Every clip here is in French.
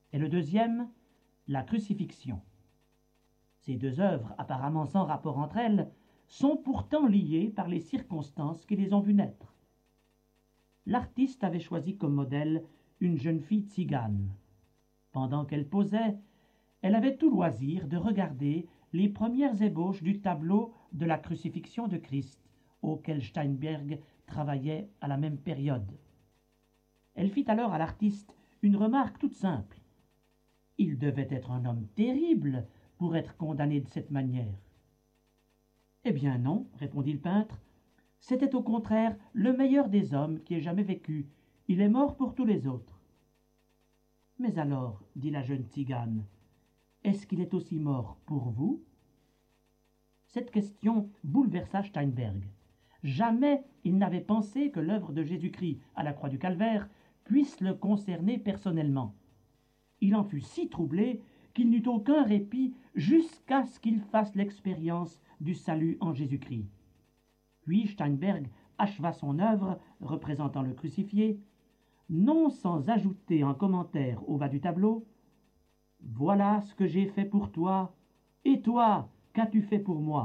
et le deuxième, la crucifixion. Ces deux œuvres, apparemment sans rapport entre elles, sont pourtant liées par les circonstances qui les ont vues naître. L'artiste avait choisi comme modèle une jeune fille tzigane. Pendant qu'elle posait, elle avait tout loisir de regarder les premières ébauches du tableau de la crucifixion de Christ, auquel Steinberg travaillait à la même période. Elle fit alors à l'artiste une remarque toute simple. Il devait être un homme terrible pour être condamné de cette manière. Eh bien non, répondit le peintre, c'était au contraire le meilleur des hommes qui ait jamais vécu. Il est mort pour tous les autres. Mais alors, dit la jeune tzigane, est-ce qu'il est aussi mort pour vous? Cette question bouleversa Steinberg. Jamais il n'avait pensé que l'œuvre de Jésus-Christ à la croix du Calvaire puisse le concerner personnellement. Il en fut si troublé qu'il n'eut aucun répit jusqu'à ce qu'il fasse l'expérience du salut en Jésus-Christ. Puis Steinberg acheva son œuvre représentant le crucifié, non sans ajouter en commentaire au bas du tableau « Voilà ce que j'ai fait pour toi, et toi, qu'as-tu fait pour moi ?»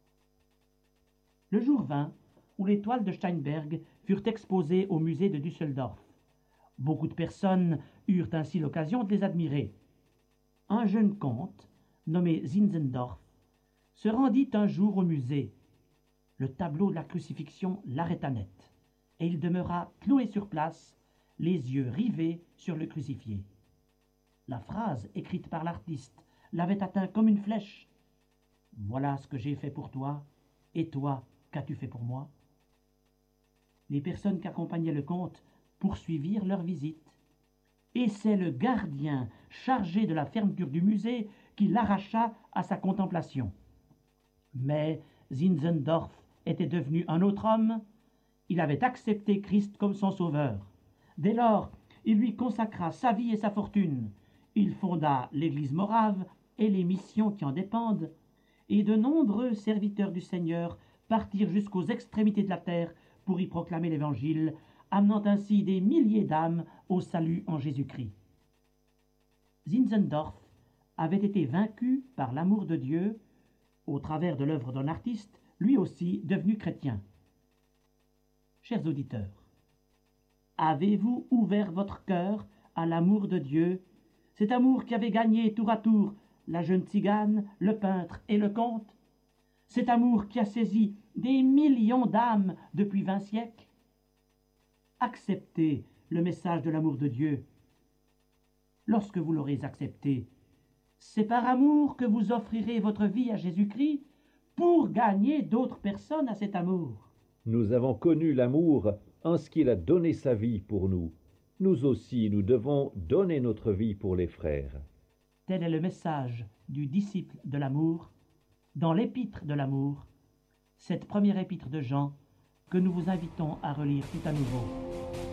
Le jour vint où les toiles de Steinberg furent exposées au musée de Düsseldorf. Beaucoup de personnes eurent ainsi l'occasion de les admirer. Un jeune comte, nommé Zinzendorf, se rendit un jour au musée. Le tableau de la crucifixion l'arrêta net, et il demeura cloué sur place, les yeux rivés sur le crucifié. La phrase écrite par l'artiste l'avait atteint comme une flèche. « Voilà ce que j'ai fait pour toi, et toi, qu'as-tu fait pour moi ?» Les personnes qui accompagnaient le comte poursuivirent leur visite, et c'est le gardien chargé de la fermeture du musée qui l'arracha à sa contemplation. Mais Zinzendorf était devenu un autre homme, il avait accepté Christ comme son sauveur. Dès lors, il lui consacra sa vie et sa fortune. Il fonda l'église morave et les missions qui en dépendent, et de nombreux serviteurs du Seigneur partirent jusqu'aux extrémités de la terre pour y proclamer l'Évangile, amenant ainsi des milliers d'âmes au salut en Jésus-Christ. Zinzendorf avait été vaincu par l'amour de Dieu au travers de l'œuvre d'un artiste, lui aussi devenu chrétien. Chers auditeurs, avez-vous ouvert votre cœur à l'amour de Dieu, cet amour qui avait gagné tour à tour la jeune tzigane, le peintre et le comte, cet amour qui a saisi des millions d'âmes depuis 20 siècles? Acceptez le message de l'amour de Dieu. Lorsque vous l'aurez accepté, c'est par amour que vous offrirez votre vie à Jésus-Christ pour gagner d'autres personnes à cet amour. Nous avons connu l'amour en ce qu'il a donné sa vie pour nous. Nous aussi, nous devons donner notre vie pour les frères. Tel est le message du disciple de l'amour dans l'épître de l'amour, cette première épître de Jean que nous vous invitons à relire tout à nouveau.